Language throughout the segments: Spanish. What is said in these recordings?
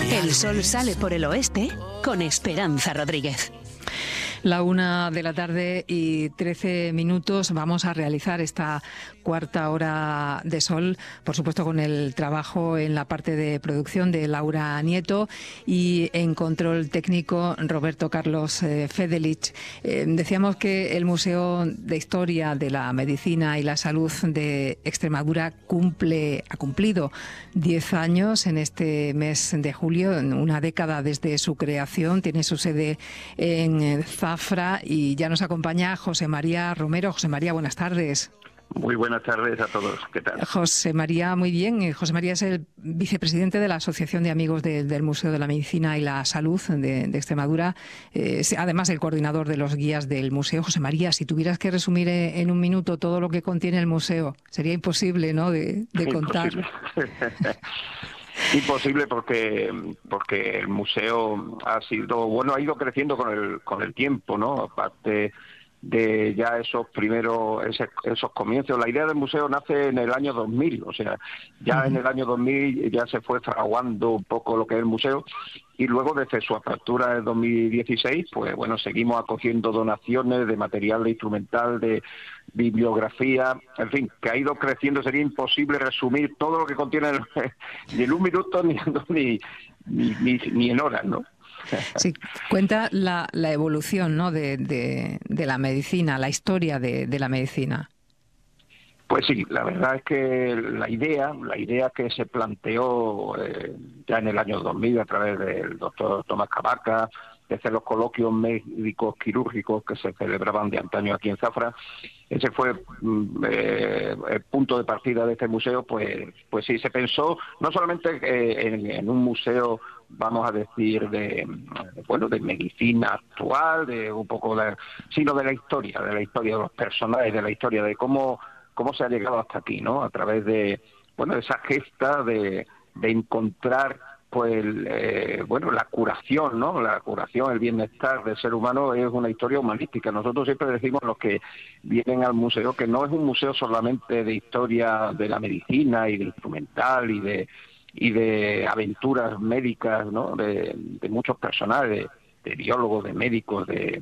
El sol sale por el oeste con Esperanza Rodríguez. La 1:13 p.m. Vamos a realizar esta cuarta hora de sol, por supuesto con el trabajo en la parte de producción de Laura Nieto y en control técnico Roberto Carlos Fedelich. Decíamos que el Museo de Historia de la Medicina y la Salud de Extremadura ha cumplido 10 años en este mes de julio, una década desde su creación. Tiene su sede en Zafra y ya nos acompaña José María Romero. José María, buenas tardes. Muy buenas tardes a todos. ¿Qué tal? José María, muy bien. José María es el vicepresidente de la Asociación de Amigos del Museo de la Medicina y la Salud de Extremadura. Además, el coordinador de los guías del museo. José María, si tuvieras que resumir en un minuto todo lo que contiene el museo, sería imposible, ¿no?, de contar. Imposible porque el museo ha ido creciendo con el tiempo, ¿no? Aparte de ya esos comienzos. La idea del museo nace en el año 2000, o sea, ya en el año 2000 ya se fue fraguando un poco lo que es el museo, y luego desde su apertura en 2016, pues bueno, seguimos acogiendo donaciones de material de instrumental, de bibliografía, en fin, que ha ido creciendo. Sería imposible resumir todo lo que contiene ni en un minuto ni en horas, ¿no? Sí, cuenta la evolución, ¿no?, de la medicina, la historia de la medicina. Pues sí, la verdad es que la idea que se planteó ya en el año 2000 a través del doctor Tomás Cavaca, desde los coloquios médicos quirúrgicos que se celebraban de antaño aquí en Zafra, ese fue el punto de partida de este museo. Pues sí, se pensó no solamente en un museo, vamos a decir, de medicina actual, sino de la historia de los personajes, de la historia de cómo se ha llegado hasta aquí, ¿no? A través de esa gesta de encontrar la curación, ¿no? La curación, el bienestar del ser humano es una historia humanística. Nosotros siempre decimos, los que vienen al museo, que no es un museo solamente de historia de la medicina y de instrumental y de aventuras médicas, ¿no? De muchos personajes, de biólogos, de médicos,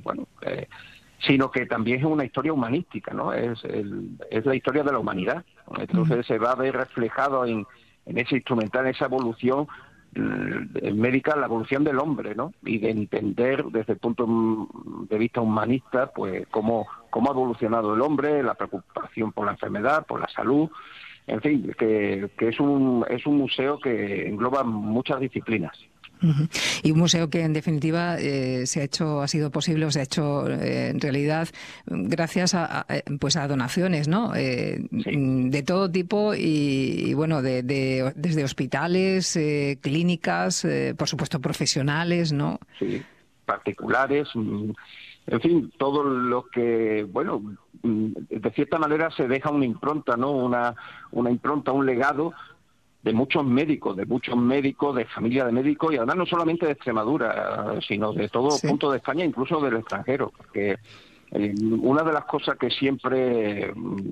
sino que también es una historia humanística, ¿no? Es la historia de la humanidad. Entonces se va a ver reflejado en ese instrumental, en esa evolución médica, la evolución del hombre, ¿no? Y de entender desde el punto de vista humanista, pues cómo ha evolucionado el hombre, la preocupación por la enfermedad, por la salud, en fin, que es un museo que engloba muchas disciplinas. Y un museo que en definitiva ha sido posible, se ha hecho en realidad gracias a donaciones, ¿no? Sí. De todo tipo y bueno, desde hospitales, clínicas, por supuesto profesionales, ¿no? Sí, particulares, en fin, todo lo que, de cierta manera se deja una impronta, ¿no? Una impronta, un legado de muchos médicos, de familia de médicos, y además no solamente de Extremadura, sino de todo punto de España, incluso del extranjero, porque una de las cosas que siempre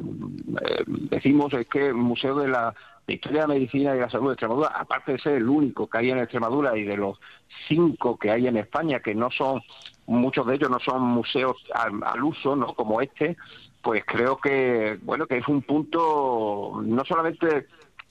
decimos es que el Museo de Historia de la Medicina y la Salud de Extremadura, aparte de ser el único que hay en Extremadura y de los 5 que hay en España, que muchos de ellos no son museos al uso, ¿no?, como este, pues creo que es un punto no solamente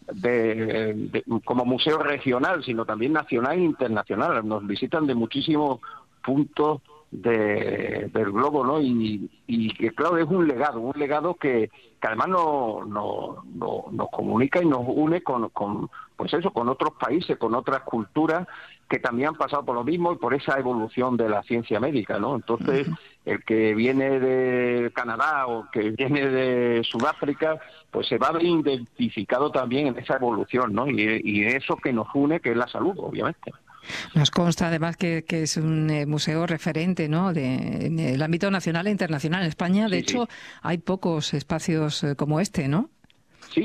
como museo regional, sino también nacional e internacional. Nos visitan de muchísimos puntos del globo, ¿no? Y que claro, es un legado que además nos comunica y nos une con otros países, con otras culturas que también han pasado por lo mismo y por esa evolución de la ciencia médica, ¿no? Entonces, el que viene de Canadá o que viene de Sudáfrica, pues se va a ver identificado también en esa evolución, ¿no? Y eso que nos une, que es la salud, obviamente. Nos consta además que es un museo referente, ¿no?, en el ámbito nacional e internacional. En España, de hecho, hay pocos espacios como este, ¿no? Sí,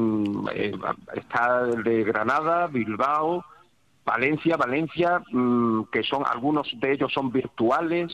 está el de Granada, Bilbao, Valencia, que son algunos de ellos son virtuales,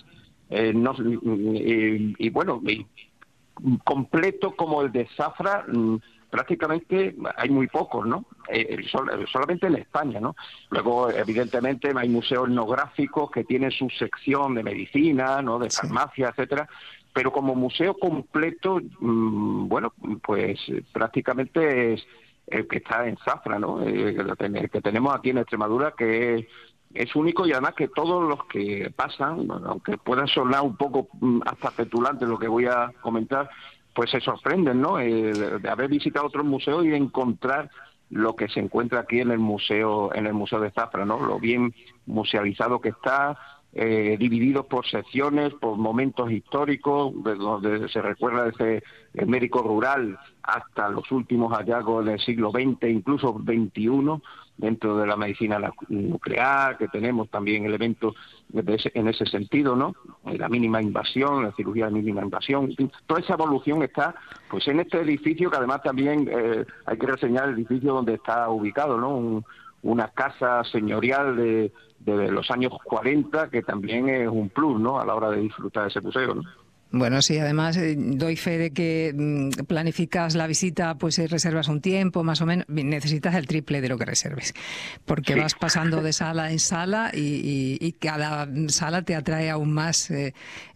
completo como el de Zafra, prácticamente hay muy pocos, ¿no? Solamente en España, ¿no? Luego, evidentemente, hay museos etnográficos que tienen su sección de medicina, ¿no? De farmacia, etcétera, pero como museo completo, bueno, pues prácticamente es el que está en Zafra, ¿no? El que tenemos aquí en Extremadura, que es único, y además que todos los que pasan, bueno, aunque pueda sonar un poco hasta petulante lo que voy a comentar, pues se sorprenden, ¿no? De haber visitado otros museos y de encontrar lo que se encuentra aquí en el museo de Zafra, ¿no? Lo bien musealizado que está, divididos por secciones, por momentos históricos, donde se recuerda desde el médico rural hasta los últimos hallazgos del siglo XX, incluso XXI, dentro de la medicina nuclear, que tenemos también elementos en ese sentido, ¿no? La mínima invasión, la cirugía de mínima invasión, toda esa evolución está pues en este edificio, que además también hay que reseñar el edificio donde está ubicado, ¿no? Una casa señorial de los años 40, que también es un plus, ¿no?, a la hora de disfrutar de ese museo, ¿no? Bueno, sí, además doy fe de que planificas la visita, pues reservas un tiempo, más o menos, necesitas el triple de lo que reserves, porque vas pasando de sala en sala y cada sala te atrae aún más